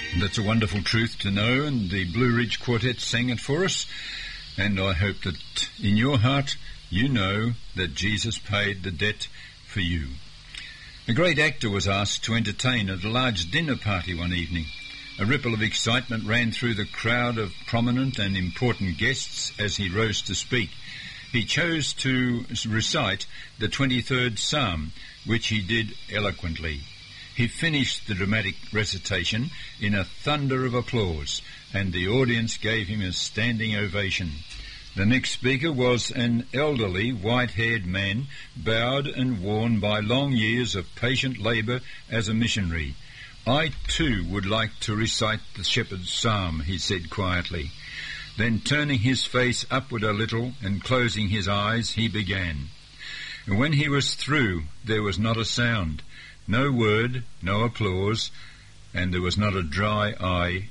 That's a wonderful truth to know, and the Blue Ridge Quartet sang it for us, and I hope that in your heart you know that Jesus paid the debt for you. A great actor was asked to entertain at a large dinner party one evening. A ripple of excitement ran through the crowd of prominent and important guests as he rose to speak. He chose to recite the 23rd Psalm, which he did eloquently. He finished the dramatic recitation in a thunder of applause, and the audience gave him a standing ovation. The next speaker was an elderly, white-haired man, bowed and worn by long years of patient labour as a missionary. "I, too, would like to recite the Shepherd's Psalm," he said quietly. Then, turning his face upward a little and closing his eyes, he began. And when he was through, there was not a sound, no word, no applause, and there was not a dry eye